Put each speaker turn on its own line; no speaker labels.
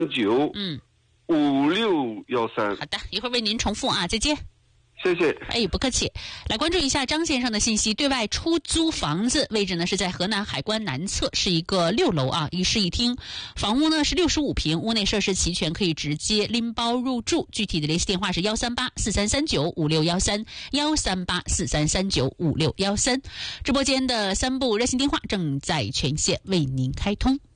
95613。
好的，一会儿为您重复啊，再见。
谢谢。
哎，不客气。来关注一下张先生的信息，对外出租房子，位置呢是在河南海关南侧，是一个6楼啊，一室一厅，房屋呢是65平，屋内设施齐全，可以直接拎包入住。具体的联系电话是13843395613，13843395613。直播间的3部热线电话正在全线为您开通。